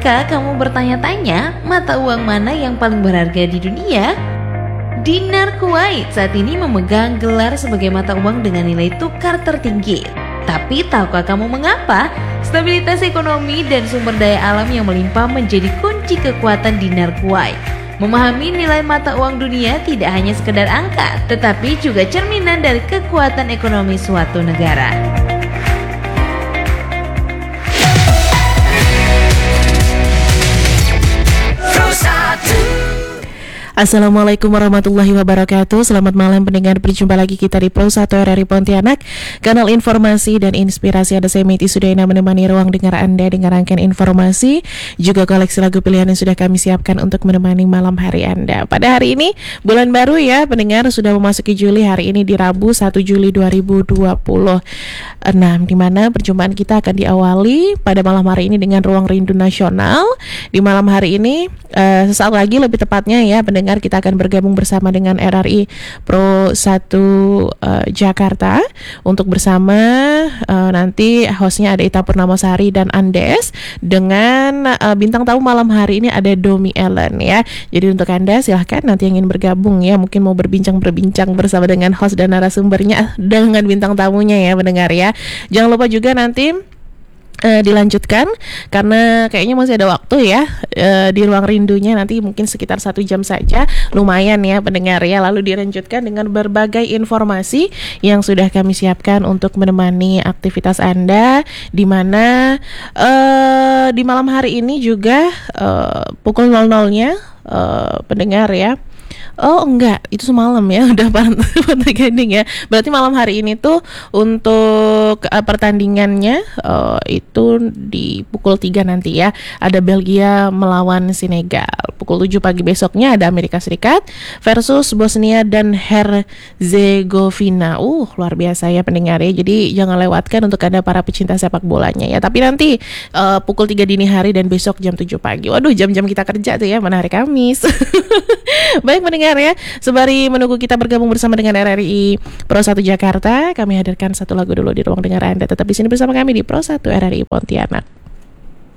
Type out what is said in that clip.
Pernahkah kamu bertanya-tanya mata uang mana yang paling berharga di dunia? Dinar Kuwait saat ini memegang gelar sebagai mata uang dengan nilai tukar tertinggi. Tapi tahukah kamu mengapa? Stabilitas ekonomi dan sumber daya alam yang melimpah menjadi kunci kekuatan dinar Kuwait. Memahami nilai mata uang dunia tidak hanya sekedar angka, tetapi juga cerminan dari kekuatan ekonomi suatu negara. Assalamualaikum warahmatullahi wabarakatuh. Selamat malam pendengar, berjumpa lagi kita di Pro 1 RRI Pontianak, kanal informasi dan inspirasi. Ada saya Meti Sudena menemani ruang dengar Anda dengan rangkaian informasi, juga koleksi lagu pilihan yang sudah kami siapkan untuk menemani malam hari Anda. Pada hari ini, bulan baru ya pendengar, sudah memasuki Juli. Hari ini di Rabu 1 Juli 2026, di mana perjumpaan kita akan diawali pada malam hari ini dengan Ruang Rindu Nasional. Di malam hari ini, sesaat lagi lebih tepatnya ya pendengar, kita akan bergabung bersama dengan RRI Pro 1 Jakarta untuk bersama nanti hostnya ada Ita Purnamasari dan Andes, dengan bintang tamu malam hari ini ada Domi Ellen ya. Jadi untuk Anda silahkan nanti yang ingin bergabung ya, mungkin mau berbincang bersama dengan host dan narasumbernya dengan bintang tamunya ya pendengar ya. Jangan lupa juga nanti dilanjutkan karena kayaknya masih ada waktu ya di ruang rindunya, nanti mungkin sekitar 1 jam saja, lumayan ya pendengar ya. Lalu dilanjutkan dengan berbagai informasi yang sudah kami siapkan untuk menemani aktivitas Anda, di mana di malam hari ini juga pukul 00-nya pendengar ya. Oh enggak, itu semalam ya, udah pantai gading ya. Berarti malam hari ini tuh untuk pertandingannya itu di pukul 3 nanti ya. Ada Belgia melawan Senegal. Pukul 7 pagi besoknya ada Amerika Serikat versus Bosnia dan Herzegovina. Luar biasa ya pendengar ya. Jadi jangan lewatkan untuk Anda para pecinta sepak bolanya ya. Tapi nanti pukul 3 dini hari dan besok jam 7 pagi. Waduh, jam-jam kita kerja tuh ya, mana hari Kamis. Baik pendengar ya, sembari menunggu kita bergabung bersama dengan RRI Pro 1 Jakarta, kami hadirkan satu lagu dulu di ruang dengar Anda. Tetap di sini bersama kami di Pro 1 RRI Pontianak.